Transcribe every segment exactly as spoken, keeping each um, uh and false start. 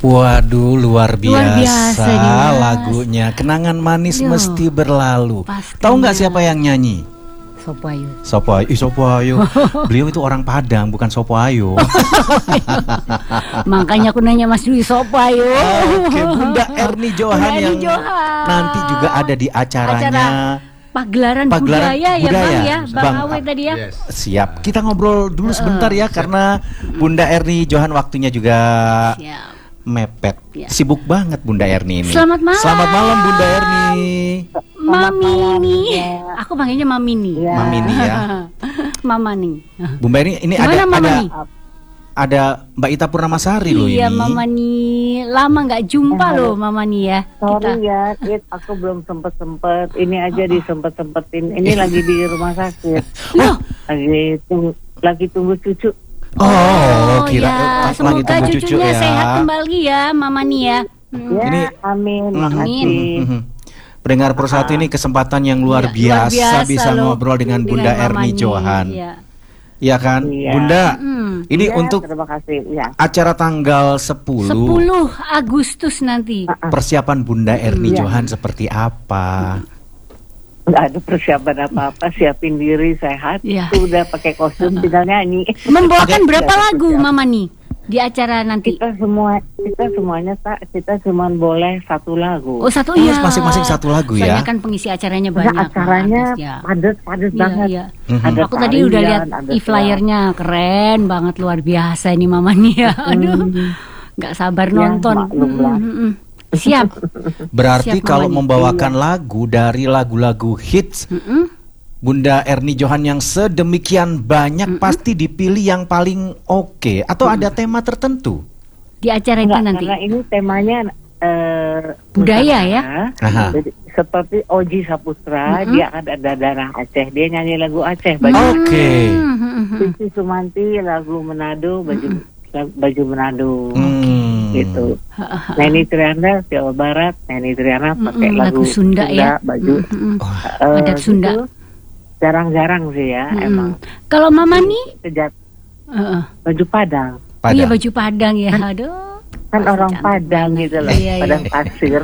Waduh, luar biasa, luar biasa nih, lagunya. Kenangan manis Yo, mesti berlalu. pastinya. Tahu nggak siapa yang nyanyi? Sopo Ayu. Sopo Ayu, Ih, Sopo Ayu. Beliau itu orang Padang, bukan Sopo Ayu. Makanya aku nanya Mas Dwi, Sopo Ayu. Oke, Bunda Erni Johan Bunda Erni yang Johan. nanti juga ada di acaranya. Acara Pagelaran, Pagelaran budaya, ya budaya. Bang ya, Bang, Bang, Awe tadi ya. Yes. Siap, kita ngobrol dulu sebentar ya, karena Bunda Erni Johan waktunya juga Siap. mepet. Ya. Sibuk banget Bunda Erni ini. Selamat malam. Selamat malam Bunda Erni. Mami nih, aku panggilnya Mami nih. Ya. Mami nih ya. Mama nih. Bunda Erni ini Gimana ada Mama ada nih? ada Mbak Ita Purnamasari loh Iya ini. Mama nih, lama nggak jumpa loh Mama nih ya. Sorry ya, It, aku belum sempet-sempet. Ini aja disempet-sempetin. Ini lagi di rumah sakit. Loh, Lagi tunggu, lagi tunggu cucu. Oh, kira ya, eh, lagi semoga tunggu cucu cucunya ya. sehat kembali ya Mama nih ya. Hmm. Ya, Ini- amin. Mhm, Makasih. mhm. Pendengar Persatu ini kesempatan yang luar, Iya, luar biasa, biasa bisa loh, ngobrol dengan Bunda Mama Erni nih, Johan. Iya. Iya kan? Iya. Bunda, Hmm. ini Ya, untuk terima kasih. Ya. acara tanggal sepuluh, sepuluh Agustus nanti. persiapan Bunda Erni Iya. Johan seperti apa? Nggak ada persiapan apa-apa. Siapin diri sehat. Iya. Sudah pakai kostum, tinggal nyanyi. Membawakan Oke. berapa Siap, lagu siap. Mama nih di acara nanti? Kita semua, kita semuanya tak, kita cuma boleh satu lagu. Oh satu Oh, ya. masing-masing satu lagu ya. Soalnya kan pengisi acaranya Karena banyak. acaranya Mas, ya. padat-padat Iya, banget. iya. Mhm. Ada Aku tadi udah tarian, lihat ada e-flyernya, keren banget, luar biasa ini Mama nih ya. Aduh, nggak sabar Ya, nonton. maklum lah. Mm, mm, mm. Siap. Berarti Siap, kalau Mama nih. membawakan lagu dari lagu-lagu hits Mm-mm. Bunda Erni Johan yang sedemikian banyak, pasti dipilih yang paling oke. Atau ada tema tertentu? Di acara itu Enggak, nanti. karena ini temanya eh, Budaya ya? Nusantara. Aha. Jadi, seperti Oji Saputra, Mm-mm. dia ada darah Aceh, dia nyanyi lagu Aceh. Oh. Baju Oke. Mm-mm. Sisi Sumanti lagu Manado, baju baju Manado, Hmm. gitu. Neni Triana Jawa Barat, Neni Triana pakai Mm-mm, lagu, lagu Sunda ya. baju. Mm-mm. Wah, Eh, Adat Sunda. gitu. Jarang-jarang sih ya, Mm-mm. emang. Kalau Mama nih, Sejak uh, baju Padang. pada. iya baju Padang ya. Aduh. Kan Masih orang cantik Padang banget. gitu loh, Iya, iya. Padang pasir.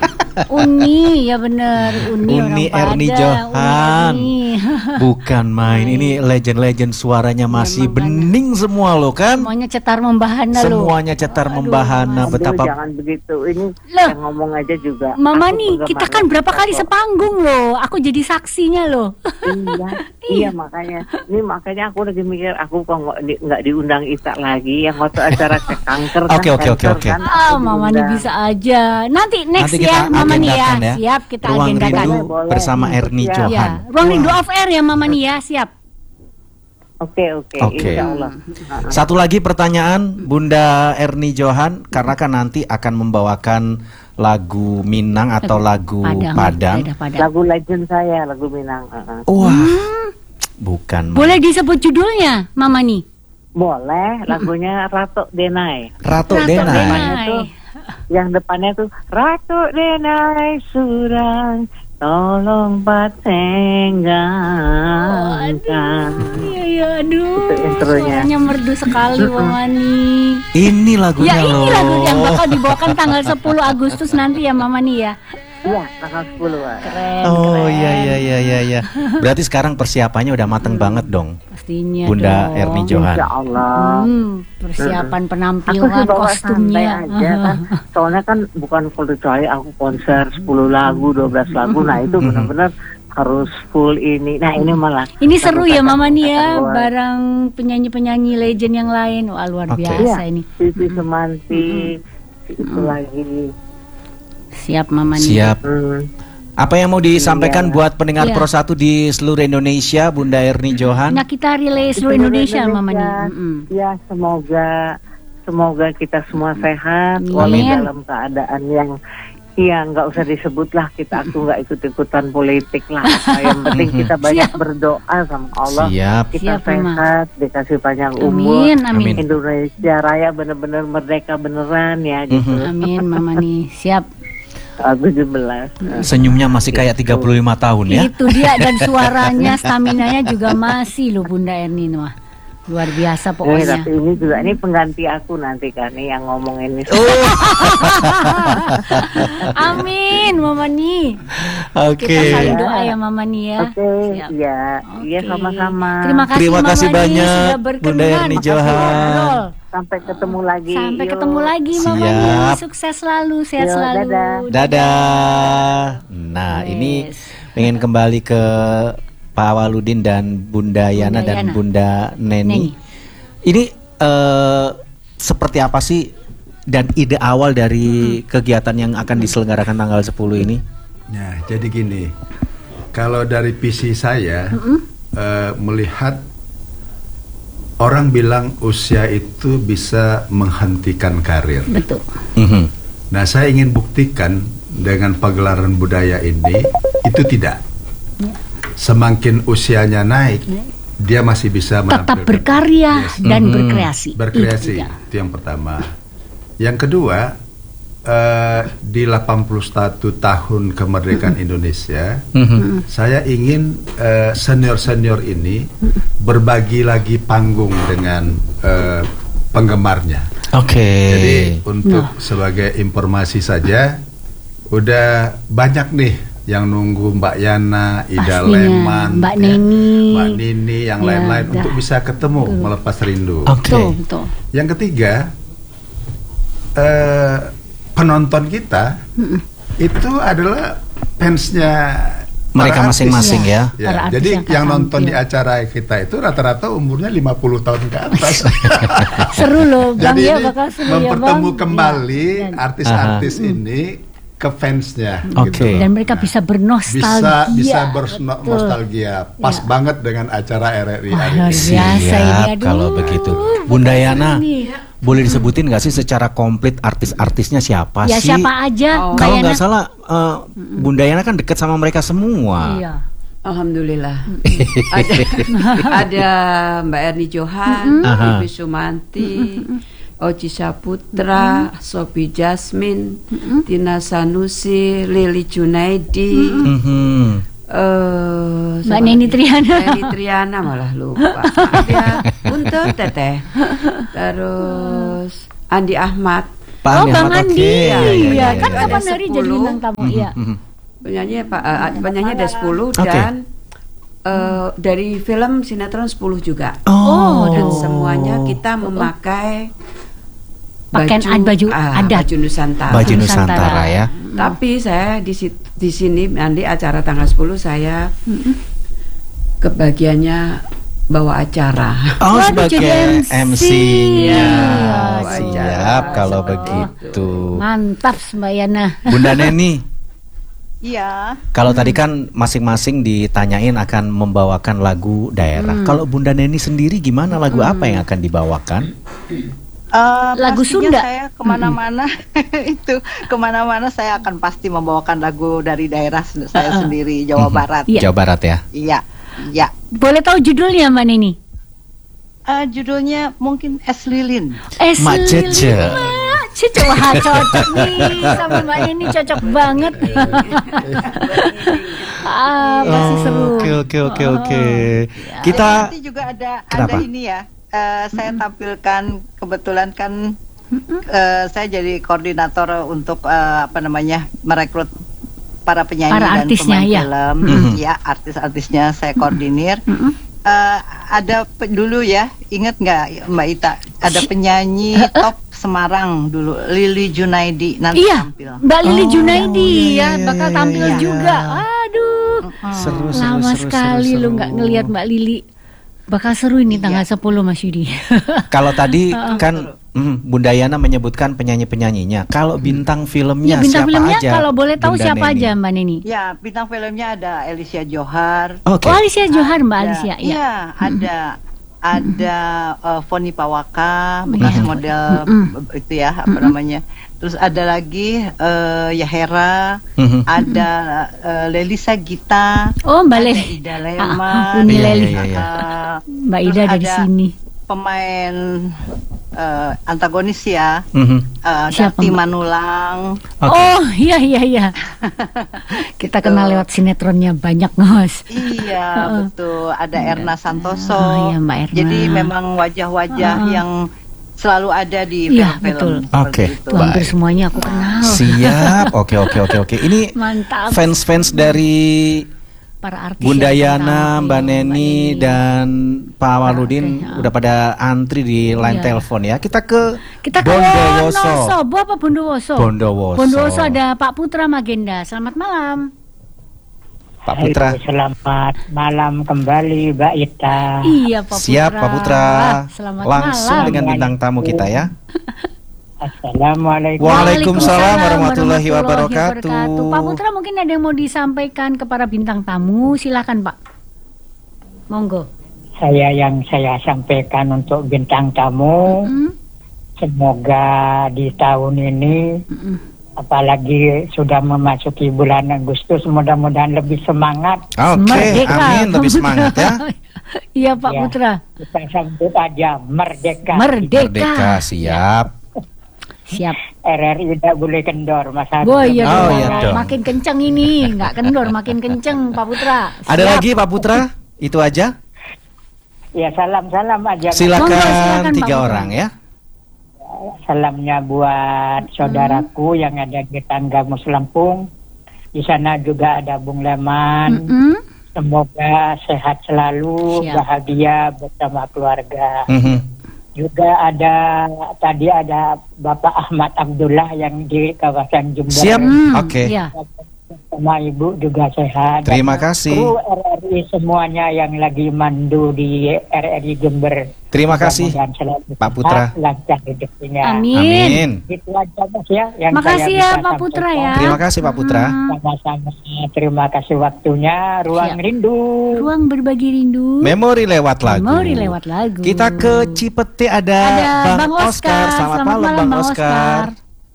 Uni ya bener, Uni, Uni orang Erni Padang, Johan. Uni Erni. Bukan main, ini legend-legend suaranya masih Memang bening semua loh kan? Semuanya cetar membahana loh. Semuanya cetar Aduh, membahana. Aduh, Betapa jangan begitu. Ini Loh. yang ngomong aja juga. Mama aku nih, penggemar kita kan berapa kali kok. sepanggung loh. Aku jadi saksinya loh. Iya, iya makanya. Ini makanya aku lagi mikir aku kok nggak di, nggak diundang Ita lagi yang waktu acara cek kanker kan. Oke, oke, oke, kanker oke. kan, Ah, aku Mama nih diundang. bisa aja. Nanti next Nanti kita ya, Mama nih ya. agendakan ya. Siap, kita Ruang agendakan. Rindu Boleh, boleh. bersama Erni Siap. Johan. Ya, ruang rindu off air ya Mama nih ya, siap. Oke, oke, Oke. insya Allah. Satu lagi pertanyaan Bunda Erni Johan, karena kan nanti akan membawakan lagu Minang atau lagu Padang. Daerah Padang. Lagu legend saya, lagu Minang. uh-uh. Wah, bukan. Ma. Boleh disebut judulnya, Mama nih? Boleh, lagunya Ratu Denai. Ratu Ratu Denai. Denai. Tuh, yang depannya tuh Ratu Denai Surang, tolong patenggankan. Iya, iya, aduh. Itu intronya. Suaranya merdu sekali Mama nih. Ini lagunya Ya loh. ini lagu yang bakal dibawakan tanggal sepuluh Agustus nanti ya Mama nih ya. Iya, tanggal sepuluh. Wak. Keren. Oh keren. iya iya iya iya iya. Berarti sekarang persiapannya udah mateng banget dong, Pastinya Bunda dong. Erni Johan. Insya Allah. Hmm, persiapan Aku penampilan, sih bawa kostumnya. santai aja kan. Soalnya kan bukan full kecuali aku konser sepuluh lagu, dua belas lagu. Nah itu benar-benar harus full ini. Nah ini malah. Ini seru ya Mama nih ya, Kata-kata luar. bareng penyanyi-penyanyi legend yang lain. Wah luar Oke. biasa Iya, ini. Sisi Semanti, itu lagi. Siap Mama nih. Siap. Hmm. Apa yang mau disampaikan Iya. buat pendengar Iya. Pro satu di seluruh Indonesia, Bunda Erni Johan? Nah kita relay seluruh Indonesia Mama nih. Mm-mm. Ya semoga semoga kita semua sehat, Amin. walau dalam keadaan yang ya nggak usah disebut lah, kita aku nggak ikut ikutan politik lah. Yang penting kita banyak Siap. berdoa sama Allah. Siap. Kita Siap, Mama. sehat, dikasih panjang umur. Amin, amin. Amin. Indonesia Raya benar-benar merdeka beneran ya gitu. Amin Mama nih. Siap. tujuh belas. Senyumnya masih kayak tiga puluh lima tahun ya. Itu dia dan suaranya, staminanya juga masih loh Bunda Erni wah. luar biasa Eh, pokoknya. tapi ini juga ini pengganti aku nanti kan nih yang ngomong ini. Amin, Mama Ni. Oke. Kita saling doa ya Mama Ni ya. Oke, Siap. iya, iya Oke. sama-sama. Terima kasih, Terima Mama kasih Ni banyak, sudah Bunda berkenan. Erni Johan. Ngobrol. Sampai ketemu lagi. Sampai Yuk. ketemu lagi Mama Ni. Siap. Sukses selalu, sehat Yuk, selalu. dadah. Dadah. Nah, Yes. ini pengen kembali ke Pak Awaludin dan Bunda Yana Bunda dan Yana. Bunda Neni. Neni. Ini eh, seperti apa sih dan ide awal dari kegiatan yang akan diselenggarakan tanggal sepuluh ini? Ya, jadi gini, kalau dari visi saya eh, melihat orang bilang usia itu bisa menghentikan karir. Betul. Mhm. Nah, saya ingin buktikan dengan pagelaran budaya ini itu tidak. Semakin usianya naik, dia masih bisa Tetap menampilkan- berkarya Yes, dan Mhm. berkreasi. berkreasi. Itu dia. Itu yang pertama. Yang kedua, eh, di delapan puluh satu tahun kemerdekaan Indonesia, Mhm. saya ingin eh, senior-senior ini berbagi lagi panggung dengan eh, penggemarnya. Oke. Jadi untuk sebagai informasi saja, udah banyak nih yang nunggu Mbak Yana, Ida Pastinya, Leman, Mbak ya, Neni. Mbak Nini, yang Ya, lain-lain dah. untuk bisa ketemu melepas rindu. Oke. Betul, betul. Yang ketiga, eh, penonton kita itu adalah fansnya Mereka para artis. masing-masing ya. Ya, Para artis jadi yang akan yang nonton tampil. di acara kita itu rata-rata umurnya lima puluh tahun ke atas. Seru loh, Bang Jadi ya, ini bakal seru ya, mempertemu Bang. kembali Iya, dan- artis-artis ini ke fansnya. Oke. gitu. Dan mereka bisa bernostalgia. Bisa bisa Betul. bernostalgia. Pas Ya. banget dengan acara R R I Wah, hari luar ini. biasa ini. Siap, Aduh, kalau begitu. Bunda Yana, ini. boleh disebutin nggak sih secara komplit artis-artisnya siapa Ya sih? siapa aja, Mbak Kalau Yana? nggak salah, eh, Bunda Yana kan dekat sama mereka semua. Iya. Alhamdulillah. ada, ada Mbak Erni Johan, Aha. Ibu Sumanti, Oci Saputra, Sophie Jasmine, Tina Sanusi, Lili Junaidi, Mhm. eh, Mbak siapa Neni lagi? Triana. Neni Triana malah lupa. Ada Untuk Teteh. Terus Andi Ahmad. Pak Oh, Andi Bang Ahmad, Andi. oke. Iya, Iya, iya, iya, kan iya. kapan Ada hari jadi sepuluh. bintang tamu? Iya. Mhm. Penyanyi Pak eh, penyanyi ada sepuluh Oke. dan eh, dari film sinetron sepuluh juga. Oh, Dan semuanya kita memakai Pakaian ad- baju ah, adat. baju Nusantara. baju Nusantara. Nusantara ya. Tapi saya di sit- di sini nanti acara tanggal sepuluh saya kebagiannya bawa acara. Oh, Waduh, sebagai jadi M M C. C-nya. Aduh. Siap kalau Oh. begitu. Mantap Mbak Yana. Bunda Neni, Iya, kalau tadi kan masing-masing ditanyain akan membawakan lagu daerah. Kalau Bunda Neni sendiri gimana, lagu apa yang akan dibawakan? eh, Lagu pastinya Sunda. saya kemana-mana itu kemana-mana saya akan pasti membawakan lagu dari daerah sen- saya sendiri Jawa Barat. Iya. Jawa Barat ya. Iya, iya. Boleh tahu judulnya Mbak Neni? Eh, judulnya mungkin Es Lilin. Es Mak Lilin. Cece. Mak Cece. Wah, cocok nih sama Mbak Neni, cocok banget. ah, pasti seru. Oh, Oke oke oke oke. Dan Kita nanti juga ada Kenapa? ada ini ya. eh, saya tampilkan kebetulan kan eh, saya jadi koordinator untuk eh, apa namanya merekrut para penyanyi Para dan artisnya, pemain ya. film. Mhm. Ya, artis-artisnya saya koordinir. Mm-mm. Eh, ada pe- dulu ya, ingat nggak Mbak Ita? Ada penyanyi top Semarang dulu, Lili Junaidi nanti Iya, tampil. Mbak Lili Oh, Junaidi iya, ya iya, bakal iya, tampil iya. juga. Aduh, seru seru lama seru, sekali seru, lo seru. nggak ngelihat Mbak Lili. Bakal seru ini tanggal Iya. sepuluh Mas Yudi. Kalau tadi kan mm, Bunda Yana menyebutkan penyanyi-penyanyinya. Kalau bintang filmnya Ya, bintang siapa filmnya aja? kalau boleh tahu Bunda siapa Neni? aja Mbak Neni? Ya, bintang filmnya ada Alicia Johar. Oke. Oh, Alicia Johar Mbak Ada- Alicia. Ya. Iya, ada ada eh, Foni Pawaka, bekas Iya. model Mm-mm. itu ya, apa namanya. Terus ada lagi eh, Yahera, Mhm. ada eh, Lelisa Gita, Oh, Mbak ada Leli. Ida Ah, Leman, Uni Iya, Leli. iya, iya. eh, Mbak terus Ida dari ada sini. pemain eh, antagonis ya. Mhm. Eh, Siapa, Dati Mbak? Manulang. Oke. Oh iya iya iya. Kita kenal lewat sinetronnya banyak Mas. Iya, betul. Ada Erna Santoso. Oh, iya, Mbak Erna. Jadi memang wajah-wajah Uh-uh. yang selalu ada di Iya, film-film. betul. seperti Oke. itu. Tuh, hampir Baik. semuanya aku kenal. Siap. Oke oke oke oke. Ini Mantap. fans-fans dari Para artis Bunda yang Yana, tahu, Mbak Neni dan Pak Waludin Oke, udah pada antri di line Iya. telepon ya. Kita ke Kita ke Bondowoso. Wonosobo apa Bondowoso? Bondowoso. Bondowoso ada Pak Putra Magenda. Selamat malam. Pak Putra. Halo, selamat malam kembali Mbak Ita. Iya Pak Putra. Siap Pak Putra. Selamat Langsung malam. dengan bintang tamu kita ya. Assalamualaikum. Waalaikumsalam warahmatullahi wabarakatuh. Pak Putra mungkin ada yang mau disampaikan kepada bintang tamu. Silakan Pak. Monggo. Saya yang saya sampaikan untuk bintang tamu, Mm, semoga di tahun ini, mm, apalagi sudah memasuki bulan Agustus, mudah-mudahan lebih semangat. Oke, Merdeka, amin, Pak lebih Putra. semangat ya. Iya Pak Ya, Putra. Kita sambut aja merdeka. Merdeka. Merdeka, siap. Siap. R R I tidak boleh kendor, Mas Agus. Wah iya Oh, dong. iya dong. Makin kenceng ini, nggak kendor, makin kenceng Pak Putra. Ada Siap. lagi Pak Putra? Itu aja. Ya, salam-salam aja. Monggo, Silakan silakan, Pak tiga Putra. orang ya. Salamnya buat saudaraku yang ada di Tanggamus Lampung. Di sana juga ada Bung Leman. Mm-mm. Semoga sehat selalu, Siap. bahagia bersama keluarga. Mhm. Juga ada tadi ada Bapak Ahmad Abdullah yang di kawasan Jember. Siap. Hmm, Oke. Iya. Sama Ibu juga sehat. Terima Dan kasih. kru R R I semuanya yang lagi mandu di R R I Jember. Terima kasih Mudah-mudahan selalu Pak Putra. sehat, lancar rezekinya. Amin. Amin. Itu aja Mas ya yang Makasih saya ya bisa Pak Putra sampaikan. ya. Terima kasih Pak Putra. Hmm. Sama-sama. Terima kasih waktunya. Ruang Siap. rindu. Ruang berbagi rindu. Memori lewat lagu. Memori lewat lagu. Kita ke Cipete ada, Ada Bang, Bang Oscar. Oscar. Selamat, Selamat malam, malam, Bang Bang Oscar. Oscar.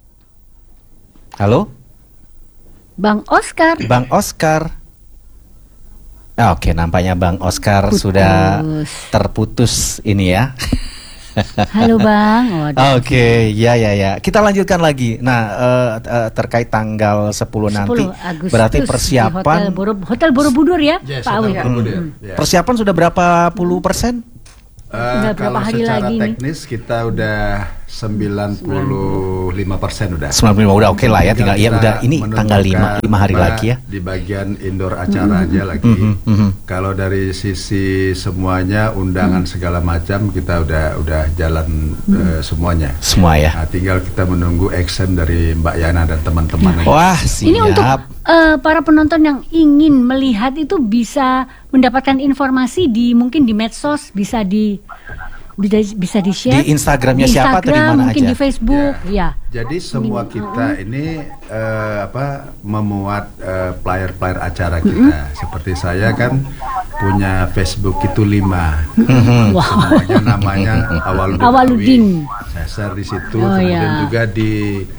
Halo, Bang Oscar. Bang Oscar. Ah, Oke, nampaknya Bang Oscar Putus. sudah terputus ini ya. Halo Bang. Waduh. Oke, ya ya ya. Kita lanjutkan lagi. Nah, eh, eh, terkait tanggal sepuluh nanti, sepuluh Agustus berarti di persiapan Hotel, Boro- Hotel Borobudur ya, Yes, Pak Awi. Hotel Borobudur. Hmm. Ya. persiapan sudah berapa puluh persen? Eh, Udah berapa kalau hari secara lagi nih? teknis kita udah sembilan puluh lima persen udah. sembilan puluh lima udah oke lah ya, tinggal ya kita udah ini tanggal lima, menentukan lima hari mana lagi ya. Di bagian indoor acara aja lagi. Mhm, mhm. Kalau dari sisi semuanya undangan segala macam kita udah udah jalan eh, semuanya. Semua ya. Nah, tinggal kita menunggu action dari Mbak Yana dan teman-teman. lagi. Wah, siap. Ini untuk eh, para penonton yang ingin melihat itu bisa mendapatkan informasi di mungkin di medsos, bisa di bisa- bisa di share Di Instagramnya di siapa atau di Instagram, mana mungkin aja? di Facebook, ya. Jadi semua kita ini eh, apa memuat eh, player-player acara kita. Seperti saya kan punya Facebook itu lima. Semuanya namanya Awaludin. Awaludin. Saya share di situ. Oh, Kemudian ya. juga di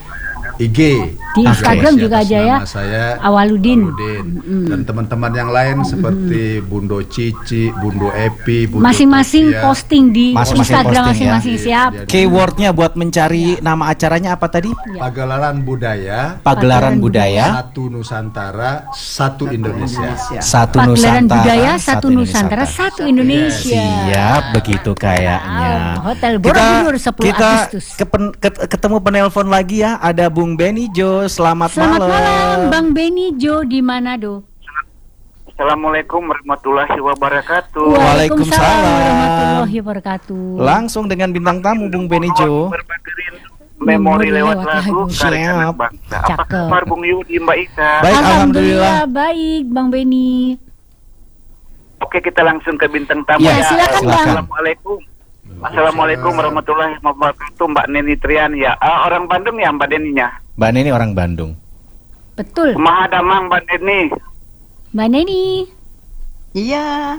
I G. Di Instagram masih juga atas aja ya. nama saya Awaludin. Awaludin. Dan teman-teman yang lain seperti Bundo Cici, Bundo Epi, Bundo Masing-masing Sofia. posting di Masing-masing Instagram posting ya. masing-masing, siap. Jadi, Keywordnya buat mencari nama acaranya apa tadi? Pagelaran Budaya Pagelaran Budaya Satu Nusantara, Satu Indonesia. Satu Pagelaran Nusantara Budaya Satu Nusantara Satu Indonesia. Siap begitu kayaknya. Wow, Hotel Borobudur sepuluh kita Agustus. kepen- ket- ketemu penelpon lagi ya. Ada Bung Benny Jo. Selamat, Selamat malam, malam. Bang Benny Jo di Manado. Assalamualaikum warahmatullahi wabarakatuh. Waalaikumsalam. warahmatullahi wabarakatuh. Langsung dengan bintang tamu Bung Benny Jo. Berbagi memori lewat lagu karya Siap. anak bangsa. Apa Cakep. kabar Bung Yudi, Mbak Ika? Baik, alhamdulillah. baik, Bang Benny. Oke, kita langsung ke bintang tamu Ya, silakan, Bang. Assalamualaikum. Assalamualaikum warahmatullahi wabarakatuh, Mbak Neni Trian ya. Ah, orang Bandung ya Mbak Deninya. Mbak Neni orang Bandung. Betul, Kumaha damang Mbak Neni. Mbak Neni. Iya.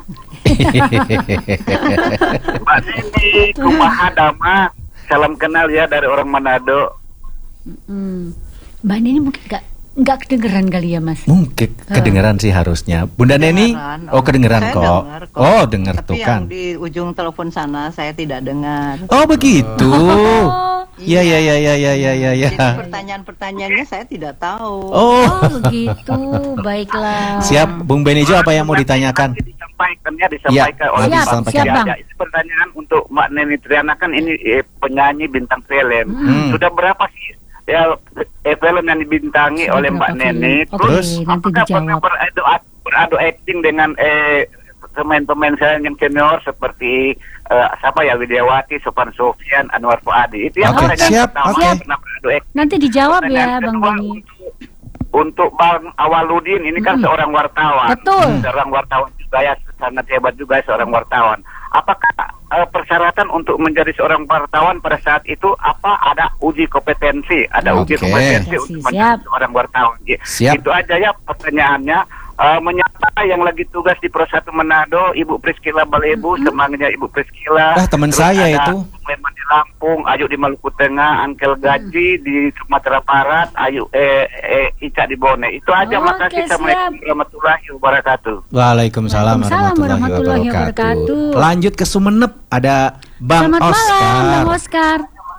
Mbak Neni, kumaha damang. Salam kenal ya dari orang Manado. Hmm. Mbak Neni mungkin nggak nggak kedengeran kali ya Mas? Mungkin kedengeran sih harusnya. Bunda Neni, Kedengeran, oh kedengeran saya kok. dengar kok. Oh dengar Tapi tuh yang kan. di ujung telepon sana saya tidak dengar. Oh begitu. Oh, Iya iya iya iya iya iya iya. Jadi pertanyaan-pertanyaannya saya tidak tahu. Oh. oh begitu, baiklah. Siap, Bung Benijo apa yang mau ditanyakan? Disampaikan ya, Ya, disampaikan oleh siap, Bang siap, Bang. Ya, ini pertanyaan untuk Mbak Neni Triana, kan ini eh, penyanyi bintang film. Hmm. Sudah berapa sih ya eh, film yang dibintangi Sudah oleh berapa Mbak film? Neni? Oke, Terus nanti apakah pernah dijawab. beradu, beradu acting dengan eh, pemain-pemain saya yang senior seperti eh, siapa ya, Widiawati, Sofan Sofian, Anwar Fuadi. Itu yang Oke, pertanyaan siap, pertama, oke. pernah beradu acting. Nanti dijawab ya Pertanyaan Bang kedua, Beni. untuk, untuk Bang Awaludin ini kan Mm-mm. seorang wartawan. Betul. Seorang wartawan juga ya, sangat hebat juga seorang wartawan. Apakah eh, persyaratan untuk menjadi seorang wartawan pada saat itu apa ada uji kompetensi, ada uji Oke. kompetensi Siap. untuk menjadi seorang wartawan. Ya, Siap. itu aja ya pertanyaannya. Eh, menyapa yang lagi tugas di Pro satu Manado, Ibu Priskila Balebu, semangatnya Ibu Priskila. Ah, teman Terus saya ada itu. Sulaiman di Lampung, Ayu di Maluku Tengah, Angkel Gaji di Sumatera Barat, Ayu eh, eh Ica di Bone. Itu aja. Oke, Makasih. siap. Assalamualaikum warahmatullahi wabarakatuh. Waalaikumsalam Waalaikumsalam warahmatullahi warahmatullahi wabarakatuh. wabarakatuh. Lanjut ke Sumenep, ada Bang Selamat Oscar. malam Bang Oscar.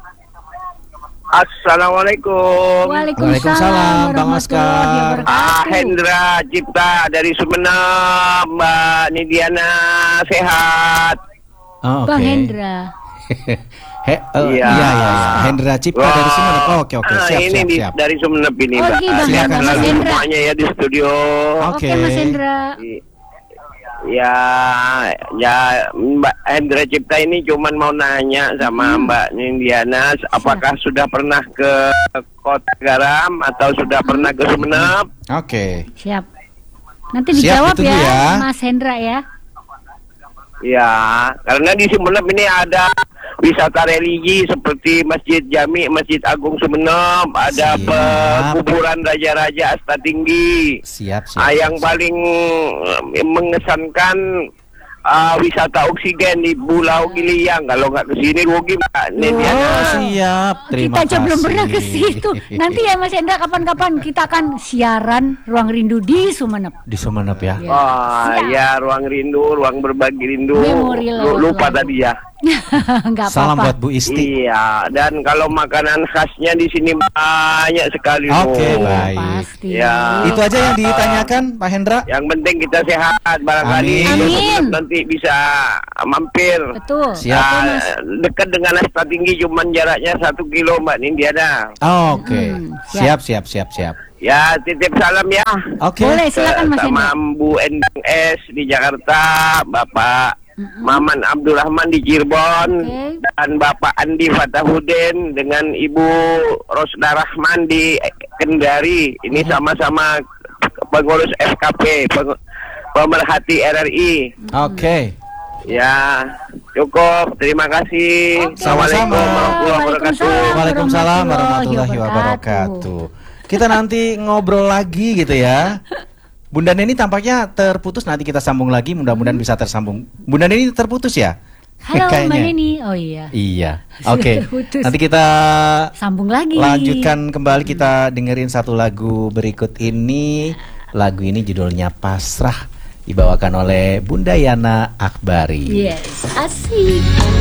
Assalamualaikum. Waalaikumsalam, Bang Oscar. Ah, Hendra Cipta dari Sumeneb, Mbak Nidiana sehat. Oh, Bang oke. Hendra. He, oh, Iya. iya iya iya. Hendra Cipta dari Sumenep. Oh, oke oke, Ah, siap ini siap di- siap. dari Sumeneb ini, Oh, Mbak. iya, Bang Sehat Hendra, Mas selalu Hendra. semuanya ya di studio. Oke. Oke Mas Hendra. Ya, ya Mbak Hendra Cipta ini cuman mau nanya sama Hmm. Mbak Nidiana, apakah sudah pernah ke Kota Garam atau sudah pernah ke Sumeneb? Oke. Siap. Nanti Siap, dijawab ditunggu ya, ya. Mas Hendra ya. Ya, karena di Sumeneb ini ada wisata religi seperti Masjid Jami, Masjid Agung Sumeneb, ada Siap. pekuburan Raja-Raja Asta Tinggi. Siap siap. Ah, yang siap. paling eh, mengesankan ah, wisata oksigen di Pulau Giliang. Kalau nggak ke sini rugi, Mbak Nidiana. Oh, siap. Terima Kita aja belum kasih. pernah ke situ. Nanti ya Mas Hendra kapan-kapan kita akan siaran Ruang Rindu di Sumeneb. Di Sumeneb ya. Ya. Wah, Siap. ya ruang rindu, ruang berbagi rindu. Memori Lu- lewat Lupa lagu. tadi ya. Enggak Salam apa-apa. buat Bu Isti. Iya, dan kalau makanan khasnya di sini banyak sekali. Oke, loh. baik. Pasti. Ya. Itu aja yang ditanyakan, Pak Hendra. Yang penting kita sehat, barangkali Amin. ke Amin. Sumeneb nanti bisa mampir. Betul. Siap. Oke, Ah, Mas. dekat dengan Asta Tinggi, cuman jaraknya satu kilo, Mbak Nindiana. Oke. Hmm, Siap siap siap siap. Ya, titip salam ya. Oke. Boleh silakan Mas Sama Hendra. Bu Endang S di Jakarta, Bapak Maman Abdurrahman di Cirebon, Oke. dan Bapak Andi Fatahuddin dengan Ibu Rosda Rahman di Kendari. Ini sama-sama pengurus F K P, peng- pemerhati R R I. Oke. Ya, cukup. Terima kasih. Oke. Assalamualaikum Sama-sama. warahmatullahi wabarakatuh. Waalaikumsalam. Waalaikumsalam warahmatullahi warahmatullahi wabarakatuh. Kita nanti ngobrol lagi gitu ya. Bunda Neni tampaknya terputus, nanti kita sambung lagi, mudah-mudahan bisa tersambung. Bunda Neni terputus ya? Halo Mbak Kayaknya. Neni. Oh iya. Iya. Sudah Oke. terputus. Nanti kita Sambung lagi. lanjutkan kembali, kita dengerin satu lagu berikut ini. Lagu ini judulnya Pasrah, dibawakan oleh Bunda Yana Akbari. Yes, asik.